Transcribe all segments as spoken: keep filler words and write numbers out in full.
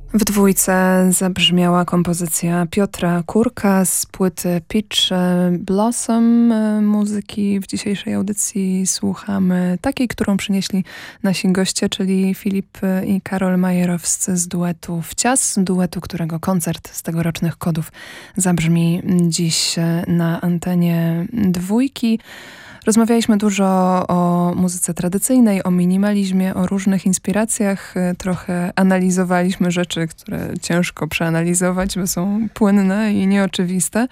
W dwójce zabrzmiała kompozycja Piotra Kurka z płyty Peach Blossom. Muzyki w dzisiejszej audycji słuchamy takiej, którą przynieśli nasi goście, czyli Filip i Karol Majerowscy z duetu Wcias, duetu, którego koncert z tegorocznych kodów zabrzmi dziś na antenie dwójki. Rozmawialiśmy dużo o muzyce tradycyjnej, o minimalizmie, o różnych inspiracjach. Trochę analizowaliśmy rzeczy, które ciężko przeanalizować, bo są płynne i nieoczywiste.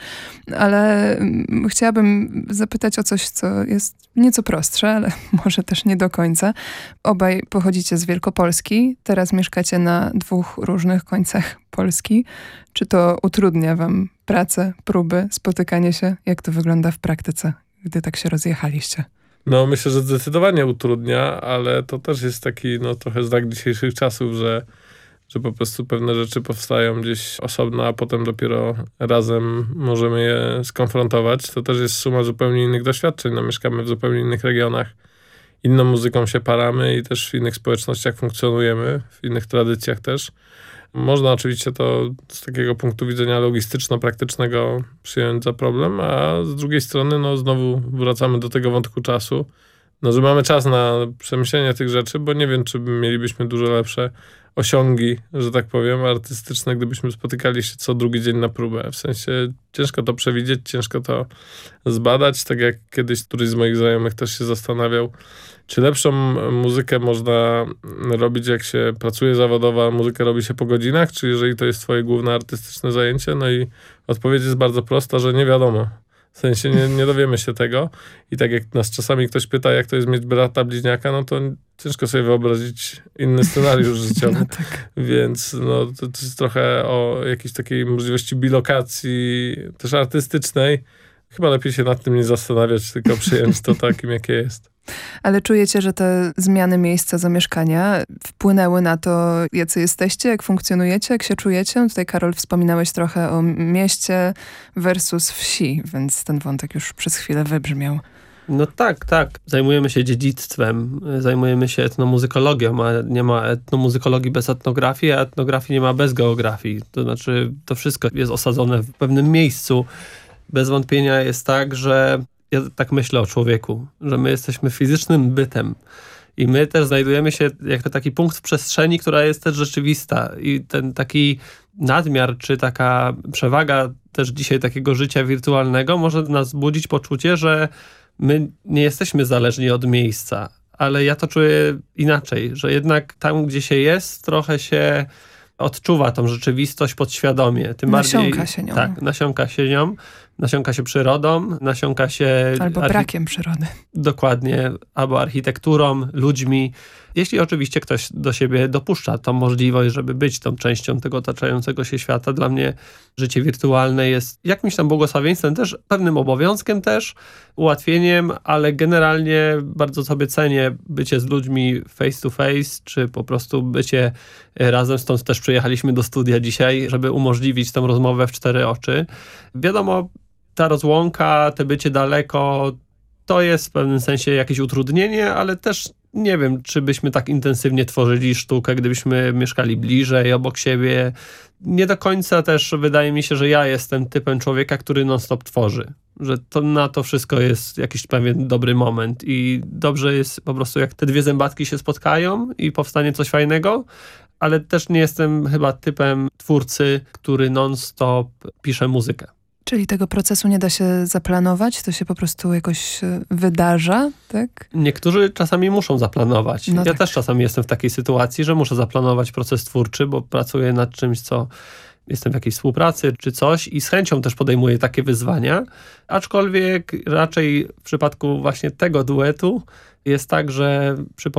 Ale chciałabym zapytać o coś, co jest nieco prostsze, ale może też nie do końca. Obaj pochodzicie z Wielkopolski. Teraz mieszkacie na dwóch różnych końcach Polski. Czy to utrudnia wam pracę, próby, spotykanie się? Jak to wygląda w praktyce, gdy tak się rozjechaliście? No myślę, że zdecydowanie utrudnia, ale to też jest taki no trochę znak dzisiejszych czasów, że, że po prostu pewne rzeczy powstają gdzieś osobno, a potem dopiero razem możemy je skonfrontować. To też jest suma zupełnie innych doświadczeń. No, mieszkamy w zupełnie innych regionach. Inną muzyką się paramy i też w innych społecznościach funkcjonujemy, w innych tradycjach też. Można oczywiście to z takiego punktu widzenia logistyczno-praktycznego przyjąć za problem, a z drugiej strony no znowu wracamy do tego wątku czasu, no że mamy czas na przemyślenie tych rzeczy, bo nie wiem, czy mielibyśmy dużo lepsze osiągi, że tak powiem, artystyczne, gdybyśmy spotykali się co drugi dzień na próbę. W sensie ciężko to przewidzieć, ciężko to zbadać, tak jak kiedyś któryś z moich znajomych też się zastanawiał, czy lepszą muzykę można robić, jak się pracuje zawodowo, a muzykę robi się po godzinach, czy jeżeli to jest twoje główne artystyczne zajęcie? No i odpowiedź jest bardzo prosta, że nie wiadomo. W sensie nie, nie dowiemy się tego. I tak jak nas czasami ktoś pyta, jak to jest mieć brata bliźniaka, no to ciężko sobie wyobrazić inny scenariusz życiowy. No tak. Więc no, to, to jest trochę o jakiejś takiej możliwości bilokacji też artystycznej. Chyba lepiej się nad tym nie zastanawiać, tylko przyjąć to takim, jakie jest. Ale czujecie, że te zmiany miejsca zamieszkania wpłynęły na to, jacy jesteście, jak funkcjonujecie, jak się czujecie? Tutaj, Karol, wspominałeś trochę o mieście versus wsi, więc ten wątek już przez chwilę wybrzmiał. No tak, tak. Zajmujemy się dziedzictwem, zajmujemy się etnomuzykologią, a nie ma etnomuzykologii bez etnografii, a etnografii nie ma bez geografii. To znaczy, to wszystko jest osadzone w pewnym miejscu. Bez wątpienia jest tak, że ja tak myślę o człowieku, że my jesteśmy fizycznym bytem i my też znajdujemy się jako taki punkt w przestrzeni, która jest też rzeczywista i ten taki nadmiar, czy taka przewaga też dzisiaj takiego życia wirtualnego może nas budzić poczucie, że my nie jesteśmy zależni od miejsca, ale ja to czuję inaczej, że jednak tam, gdzie się jest, trochę się odczuwa tą rzeczywistość podświadomie. Tym nasiąka bardziej, się nią. Tak, nasiąka się nią. Nasiąka się przyrodą, nasiąka się... Albo archi- brakiem przyrody. Dokładnie, albo architekturą, ludźmi. Jeśli oczywiście ktoś do siebie dopuszcza tą możliwość, żeby być tą częścią tego otaczającego się świata, dla mnie życie wirtualne jest jakimś tam błogosławieństwem też, pewnym obowiązkiem też, ułatwieniem, ale generalnie bardzo sobie cenię bycie z ludźmi face to face, czy po prostu bycie razem, stąd też przyjechaliśmy do studia dzisiaj, żeby umożliwić tę rozmowę w cztery oczy. Wiadomo, ta rozłąka, te bycie daleko, to jest w pewnym sensie jakieś utrudnienie, ale też nie wiem, czy byśmy tak intensywnie tworzyli sztukę, gdybyśmy mieszkali bliżej, obok siebie. Nie do końca też wydaje mi się, że ja jestem typem człowieka, który non-stop tworzy. Że to na to wszystko jest jakiś pewien dobry moment i dobrze jest po prostu, jak te dwie zębatki się spotkają i powstanie coś fajnego, ale też nie jestem chyba typem twórcy, który non-stop pisze muzykę. Czyli tego procesu nie da się zaplanować? To się po prostu jakoś wydarza, tak? Niektórzy czasami muszą zaplanować. No ja tak. też czasami jestem w takiej sytuacji, że muszę zaplanować proces twórczy, bo pracuję nad czymś, co jestem w jakiejś współpracy czy coś i z chęcią też podejmuję takie wyzwania. Aczkolwiek raczej w przypadku właśnie tego duetu jest tak, że przy